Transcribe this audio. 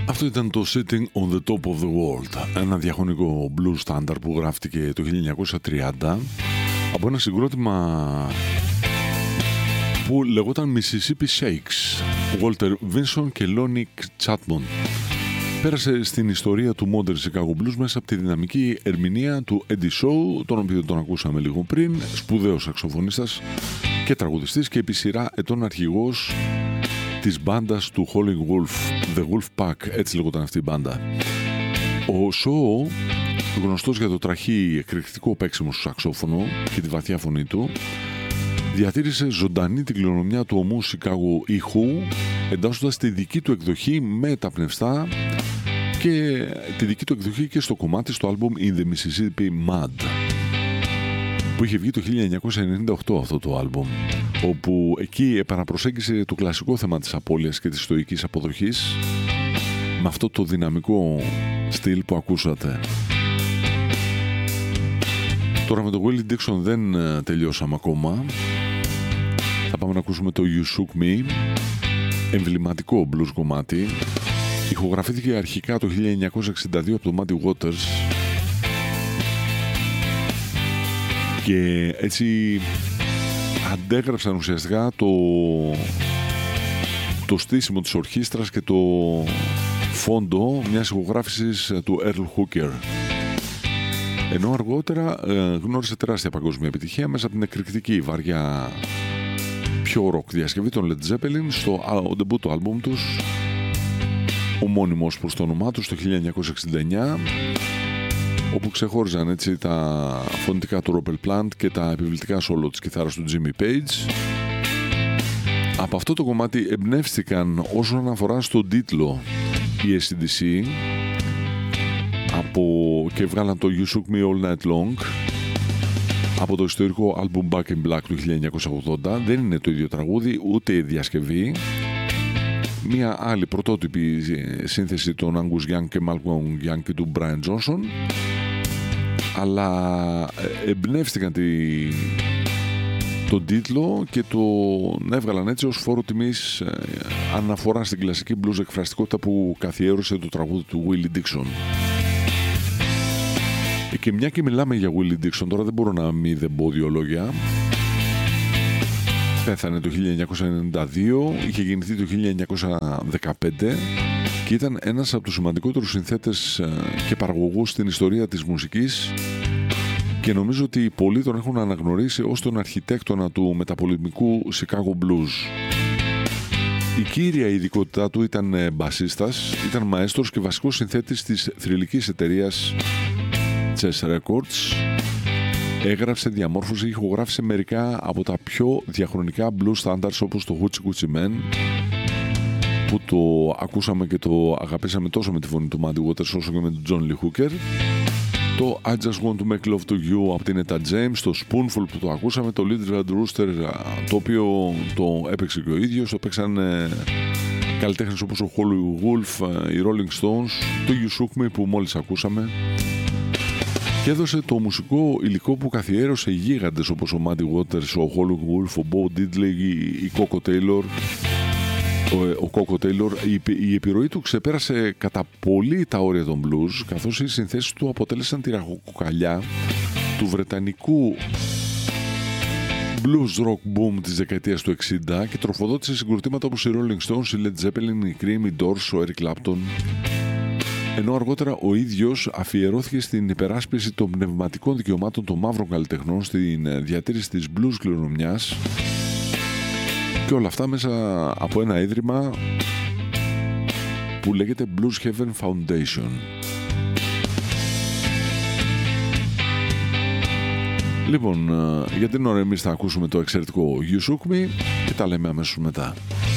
Αυτό ήταν το Sitting on the Top of the World, ένα διαχρονικό blues standard που γράφτηκε το 1930 από ένα συγκρότημα που λεγόταν Mississippi Shakes, Walter Vinson και Lonnie Chapman. Πέρασε στην ιστορία του Modern Chicago Blues μέσα από τη δυναμική ερμηνεία του Eddie Shaw, τον οποίο τον ακούσαμε λίγο πριν, σπουδαίος σαξοφωνίστας και τραγουδιστής και επί σειρά ετών αρχηγός της μπάντας του Howlin' Wolf, The Wolf Pack, έτσι λεγόταν αυτή η μπάντα. Ο Shaw, γνωστός για το τραχή εκρηκτικό παίξιμο στο σαξόφωνο και τη βαθιά φωνή του, διατήρησε ζωντανή την κληρονομιά του ομού Chicago ήχου, εντάσσοντας τη δική του εκδοχή με τα πνευστά και τη δική του εκδοχή και στο κομμάτι στο άλμπουμ In the Mississippi Mud, που είχε βγει το 1998 αυτό το άλμπουμ, όπου εκεί επαναπροσέγγισε το κλασικό θέμα της απώλειας και της στοικής αποδοχής με αυτό το δυναμικό στυλ που ακούσατε. Τώρα με το Willie Dixon δεν τελειώσαμε ακόμα. Θα πάμε να ακούσουμε το You Shook Me, εμβληματικό blues κομμάτι. Ηχογραφήθηκε αρχικά το 1962 από το Muddy Waters και έτσι αντέγραψαν ουσιαστικά το στήσιμο της ορχήστρας και το φόντο μιας ηχογράφησης του Earl Hooker, ενώ αργότερα γνώρισε τεράστια παγκόσμια επιτυχία μέσα από την εκρηκτική βαριά πιο rock διασκευή των Led Zeppelin στο debut άλμπουμ τους, ομώνυμος προς το όνομά τους, το 1969, όπου ξεχώριζαν έτσι τα φωνητικά του Robert Plant και τα επιβλητικά σόλο της κιθάρας του Jimmy Page. Από αυτό το κομμάτι εμπνεύστηκαν όσον αφορά στον τίτλο η AC/DC και βγάλαν το You Shook Me All Night Long από το ιστορικό album Back in Black του 1980. Δεν είναι το ίδιο τραγούδι ούτε η διασκευή, μια άλλη πρωτότυπη σύνθεση των Angus Young και Malcolm Young και του Brian Johnson, αλλά εμπνεύστηκαν τον τίτλο και τον έβγαλαν έτσι ως φόρο τιμής αναφορά στην κλασική blues εκφραστικότητα που καθιέρωσε το τραγούδι του Willie Dixon. Και μια και μιλάμε για Willie Dixon, τώρα δεν μπορώ να μην δεν πω δύο λόγια. Πέθανε το 1992, είχε γεννηθεί το 1915 και ήταν ένας από τους σημαντικότερους συνθέτες και παραγωγούς στην ιστορία της μουσικής και νομίζω ότι πολλοί τον έχουν αναγνωρίσει ως τον αρχιτέκτονα του μεταπολεμικού Chicago Blues. Η κύρια ειδικότητά του ήταν μπασίστας, ήταν μαέστρος και βασικός συνθέτης της θρυλικής εταιρείας Chess Records. Έγραψε, διαμόρφωσε, ηχογράφησε μερικά από τα πιο διαχρονικά blues standards όπως το Hoochie Coochie Man, που το ακούσαμε και το αγαπήσαμε τόσο με τη φωνή του Muddy Waters όσο και με τον John Lee Hooker, το I Just Want to Make Love to You από την Etta James, το Spoonful που το ακούσαμε, το Little Red Rooster το οποίο το έπαιξε και ο ίδιος, το παίξαν καλλιτέχνες όπως ο Howlin' Wolf, οι Rolling Stones, το You Shook Me που μόλις ακούσαμε, και έδωσε το μουσικό υλικό που καθιέρωσε γίγαντες όπως ο Muddy Waters, ο Howlin' Wolf, ο Bo Diddley, η Coco Taylor. Ο Coco Taylor, η επιρροή του ξεπέρασε κατά πολύ τα όρια των blues, καθώς οι συνθέσεις του αποτέλεσαν τη ραχοκοκαλιά του βρετανικού blues rock boom της δεκαετίας του 60 και τροφοδότησε συγκροτήματα όπως οι Rolling Stones, οι Led Zeppelin, οι Cream, οι Doors, ο Eric Clapton, ενώ αργότερα ο ίδιος αφιερώθηκε στην υπεράσπιση των πνευματικών δικαιωμάτων των μαύρων καλλιτεχνών, στην διατήρηση της blues κληρονομιάς, και όλα αυτά μέσα από ένα ίδρυμα που λέγεται Blues Heaven Foundation. Λοιπόν, για την ώρα εμείς θα ακούσουμε το εξαιρετικό You Shook Me και τα λέμε αμέσως μετά.